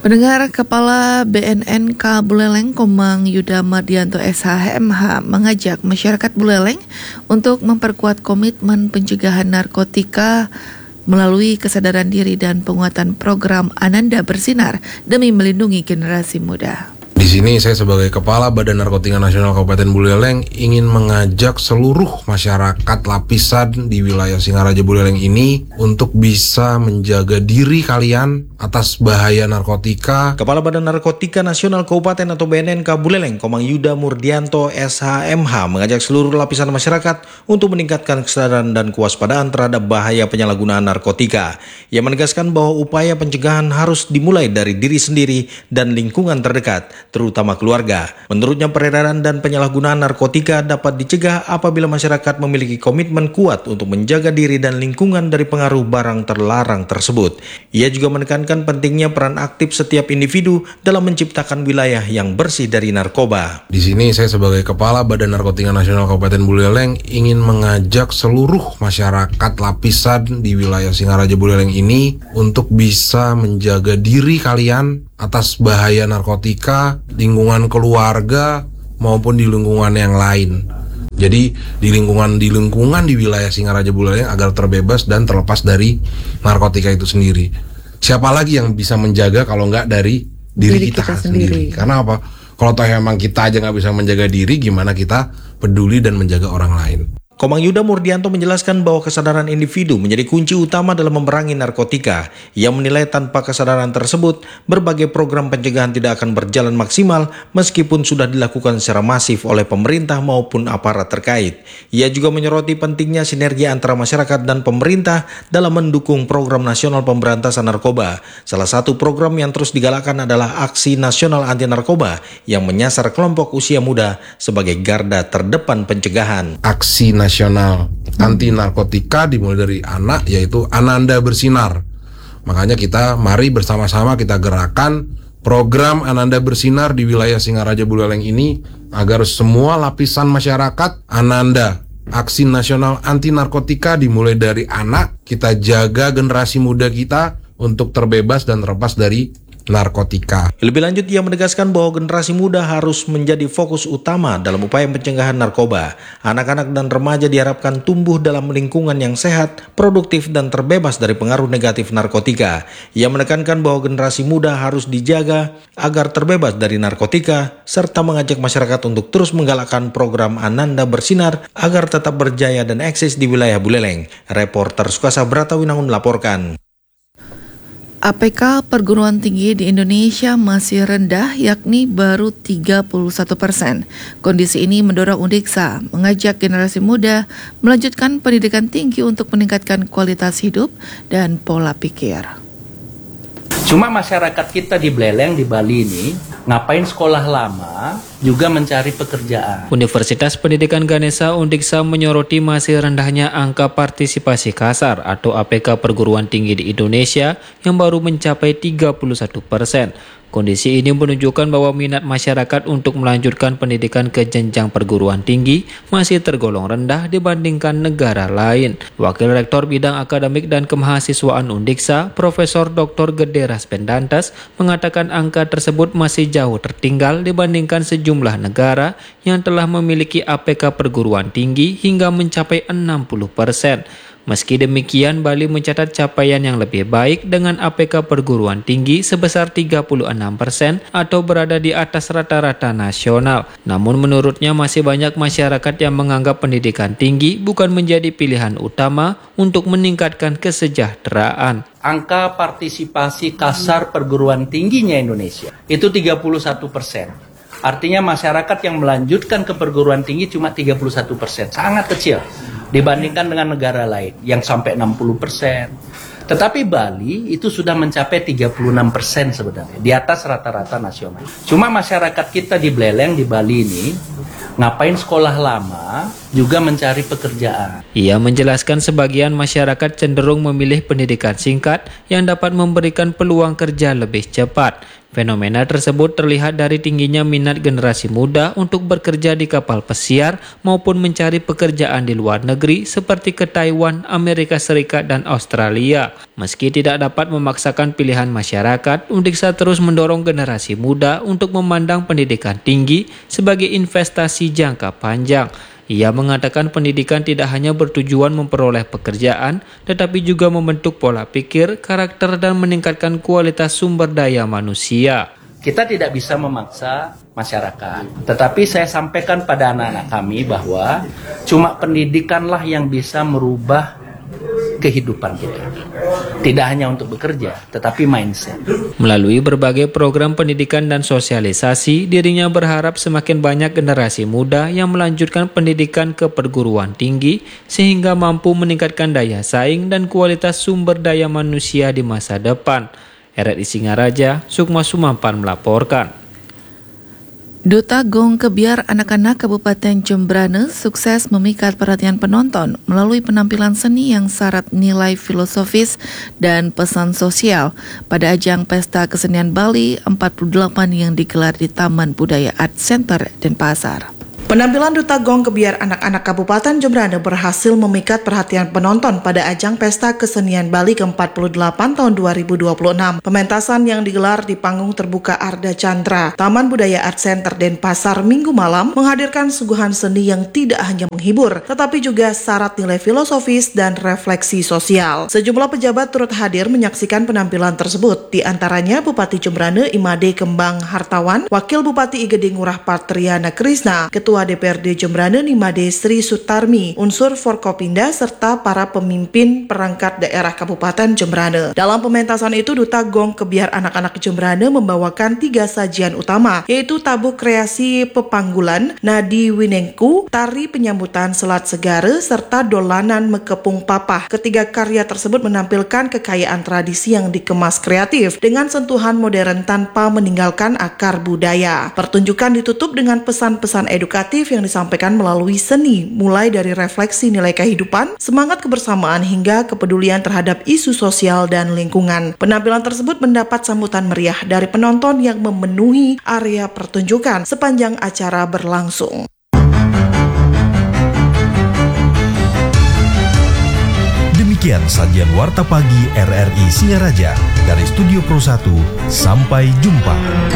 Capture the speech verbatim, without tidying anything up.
Pendengar, Kepala B N N K Buleleng Komang Yuda Mardianto S H M H mengajak masyarakat Buleleng untuk memperkuat komitmen pencegahan narkotika melalui kesadaran diri dan penguatan program Ananda Bersinar demi melindungi generasi muda. Di sini saya sebagai Kepala Badan Narkotika Nasional Kabupaten Buleleng ingin mengajak seluruh masyarakat lapisan di wilayah Singaraja Buleleng ini untuk bisa menjaga diri kalian atas bahaya narkotika. Kepala Badan Narkotika Nasional Kabupaten atau B N N K Buleleng Komang Yuda Mardianto S H M H mengajak seluruh lapisan masyarakat untuk meningkatkan kesadaran dan kewaspadaan terhadap bahaya penyalahgunaan narkotika. Ia menegaskan bahwa upaya pencegahan harus dimulai dari diri sendiri dan lingkungan terdekat, terutama keluarga. Menurutnya, peredaran dan penyalahgunaan narkotika dapat dicegah apabila masyarakat memiliki komitmen kuat untuk menjaga diri dan lingkungan dari pengaruh barang terlarang tersebut. Ia juga menekankan pentingnya peran aktif setiap individu dalam menciptakan wilayah yang bersih dari narkoba. Di sini saya sebagai Kepala Badan Narkotika Nasional Kabupaten Buleleng ingin mengajak seluruh masyarakat lapisan di wilayah Singaraja Buleleng ini untuk bisa menjaga diri kalian atas bahaya narkotika, lingkungan keluarga maupun di lingkungan yang lain. Jadi di lingkungan di lingkungan di wilayah Singaraja Buleleng agar terbebas dan terlepas dari narkotika itu sendiri. Siapa lagi yang bisa menjaga kalau nggak dari diri, diri kita, kita sendiri. sendiri? Karena apa? Kalau toh emang kita aja nggak bisa menjaga diri, gimana kita peduli dan menjaga orang lain? Komang Yuda Mardianto menjelaskan bahwa kesadaran individu menjadi kunci utama dalam memerangi narkotika. Ia menilai tanpa kesadaran tersebut, berbagai program pencegahan tidak akan berjalan maksimal meskipun sudah dilakukan secara masif oleh pemerintah maupun aparat terkait. Ia juga menyoroti pentingnya sinergi antara masyarakat dan pemerintah dalam mendukung program nasional pemberantasan narkoba. Salah satu program yang terus digalakkan adalah Aksi Nasional Anti Narkoba yang menyasar kelompok usia muda sebagai garda terdepan pencegahan. Aksi Nasional Anti Narkotika dimulai dari anak, yaitu Ananda Bersinar. Makanya kita mari bersama-sama kita gerakan program Ananda Bersinar di wilayah Singaraja Buleleng ini agar semua lapisan masyarakat Ananda Aksi Nasional Anti Narkotika dimulai dari anak. Kita jaga generasi muda kita untuk terbebas dan terlepas dari narkotika. Lebih lanjut, ia menegaskan bahwa generasi muda harus menjadi fokus utama dalam upaya pencegahan narkoba. Anak-anak dan remaja diharapkan tumbuh dalam lingkungan yang sehat, produktif, dan terbebas dari pengaruh negatif narkotika. Ia menekankan bahwa generasi muda harus dijaga agar terbebas dari narkotika, serta mengajak masyarakat untuk terus menggalakkan program Ananda Bersinar agar tetap berjaya dan eksis di wilayah Buleleng. Reporter Sukasa Bratawinangun melaporkan. A P K perguruan tinggi di Indonesia masih rendah, yakni baru tiga puluh satu persen. Kondisi ini mendorong Undiksa mengajak generasi muda melanjutkan pendidikan tinggi untuk meningkatkan kualitas hidup dan pola pikir. Cuma masyarakat kita di Buleleng, di Bali ini, ngapain sekolah lama, juga mencari pekerjaan. Universitas Pendidikan Ganesha Undiksa menyoroti masih rendahnya angka partisipasi kasar atau A P K perguruan tinggi di Indonesia yang baru mencapai tiga puluh satu persen. Kondisi ini menunjukkan bahwa minat masyarakat untuk melanjutkan pendidikan ke jenjang perguruan tinggi masih tergolong rendah dibandingkan negara lain. Wakil Rektor Bidang Akademik dan Kemahasiswaan Undiksa, Profesor Doktor Gede Raspendantas, mengatakan angka tersebut masih jauh tertinggal dibandingkan sejumlah negara yang telah memiliki A P K perguruan tinggi hingga mencapai enam puluh persen. Meski demikian, Bali mencatat capaian yang lebih baik dengan A P K perguruan tinggi sebesar tiga puluh enam persen atau berada di atas rata-rata nasional. Namun menurutnya masih banyak masyarakat yang menganggap pendidikan tinggi bukan menjadi pilihan utama untuk meningkatkan kesejahteraan. Angka partisipasi kasar perguruan tingginya Indonesia itu tiga puluh satu persen. Artinya masyarakat yang melanjutkan ke perguruan tinggi cuma tiga puluh satu persen, sangat kecil dibandingkan dengan negara lain yang sampai enam puluh persen. Tetapi Bali itu sudah mencapai tiga puluh enam persen sebenarnya, di atas rata-rata nasional. Cuma masyarakat kita di Buleleng, di Bali ini, ngapain sekolah lama, juga mencari pekerjaan. Ia menjelaskan sebagian masyarakat cenderung memilih pendidikan singkat yang dapat memberikan peluang kerja lebih cepat. Fenomena tersebut terlihat dari tingginya minat generasi muda untuk bekerja di kapal pesiar maupun mencari pekerjaan di luar negeri seperti ke Taiwan, Amerika Serikat, dan Australia. Meski tidak dapat memaksakan pilihan masyarakat, Undiksa terus mendorong generasi muda untuk memandang pendidikan tinggi sebagai investasi jangka panjang. Ia mengatakan pendidikan tidak hanya bertujuan memperoleh pekerjaan, tetapi juga membentuk pola pikir, karakter, dan meningkatkan kualitas sumber daya manusia. Kita tidak bisa memaksa masyarakat, tetapi saya sampaikan pada anak-anak kami bahwa cuma pendidikanlah yang bisa merubah kehidupan kita. Tidak hanya untuk bekerja, tetapi mindset. Melalui berbagai program pendidikan dan sosialisasi, dirinya berharap semakin banyak generasi muda yang melanjutkan pendidikan ke perguruan tinggi sehingga mampu meningkatkan daya saing dan kualitas sumber daya manusia di masa depan. R R I Singaraja, Sukma Sumampan melaporkan. Duta Gong Kebiar Anak-anak Kabupaten Jembrane sukses memikat perhatian penonton melalui penampilan seni yang syarat nilai filosofis dan pesan sosial pada ajang Pesta Kesenian Bali empat puluh delapan yang digelar di Taman Budaya Art Center Denpasar. Penampilan Duta Gong Kebiar Anak-anak Kabupaten Jembrane berhasil memikat perhatian penonton pada ajang Pesta Kesenian Bali ke empat puluh delapan tahun dua ribu dua puluh enam. Pementasan yang digelar di panggung terbuka Arda Chandra, Taman Budaya Art Center Denpasar Minggu malam menghadirkan suguhan seni yang tidak hanya menghibur, tetapi juga syarat nilai filosofis dan refleksi sosial. Sejumlah pejabat turut hadir menyaksikan penampilan tersebut, di antaranya Bupati Jembrane Imade Kembang Hartawan, Wakil Bupati Igede Ngurah Patriana Krisna, Ketua D P R D Jembrane Nimade Sri Sutarmi, unsur Forkopinda, serta para pemimpin perangkat daerah Kabupaten Jembrane. Dalam pementasan itu, Duta Gong Kebiar Anak-anak Jembrane membawakan tiga sajian utama, yaitu tabuh kreasi pepanggulan, nadi winengku, tari penyambutan selat segare, serta dolanan mekepung papah. Ketiga karya tersebut menampilkan kekayaan tradisi yang dikemas kreatif dengan sentuhan modern tanpa meninggalkan akar budaya. Pertunjukan ditutup dengan pesan-pesan edukatif yang disampaikan melalui seni, mulai dari refleksi nilai kehidupan, semangat kebersamaan, hingga kepedulian terhadap isu sosial dan lingkungan. Penampilan tersebut mendapat sambutan meriah dari penonton yang memenuhi area pertunjukan sepanjang acara berlangsung. Demikian sajian Warta Pagi R R I Singaraja dari Studio Pro satu. Sampai jumpa.